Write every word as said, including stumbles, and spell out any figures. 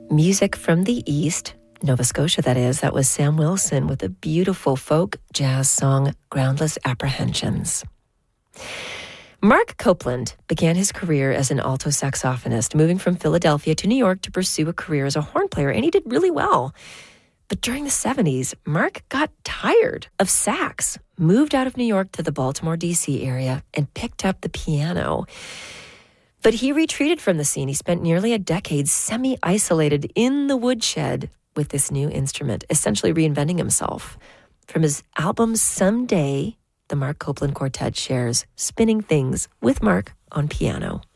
Music from the East, Nova Scotia that is, that was Sam Wilson with a beautiful folk jazz song, Groundless Apprehensions. Mark Copeland began his career as an alto saxophonist, moving from Philadelphia to New York to pursue a career as a horn player, and he did really well. But during the seventies, Mark got tired of sax, moved out of New York to the Baltimore, D C area, and picked up the piano. But he retreated from the scene. He spent nearly a decade semi-isolated in the woodshed with this new instrument, essentially reinventing himself. From his album Someday, the Mark Copeland Quartet shares Spinning Things with Mark on piano.